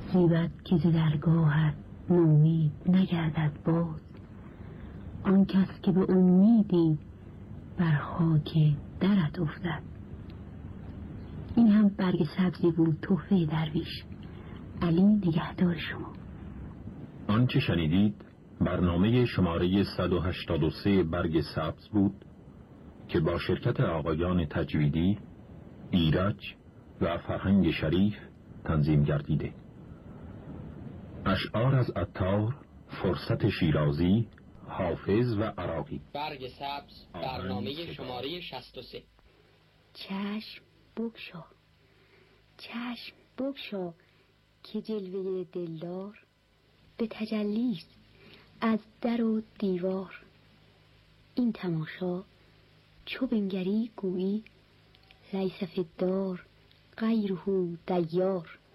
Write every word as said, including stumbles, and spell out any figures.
زیبد که ز درگاهت نومید نگردد باز. آن کس که به امیدی بر خاک درت افتد. این هم برگ سبزی بود، تحفه درویش. علی نگهدار شما. آنچه شنیدید برنامه شماره صد و هشتاد و سه برگ سبز بود که با شرکت آقایان تجویدی، ایرج و فرهنگ شریف تنظیم گردیده. اشعار از عطار، فرصت شیرازی، حافظ و عراقی. برگ سبز برنامه شماره شصت و سه. چشم بگشا، چشم بگشا که جلوه دلدار به تجلیست از در و دیوار. این تماشا چو بنگری گویی لیس فی الدار غیره دیار.